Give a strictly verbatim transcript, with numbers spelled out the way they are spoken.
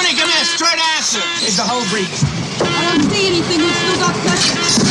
Tony, give me a straight answer. It's the whole breed. I don't see anything. We've still got questions.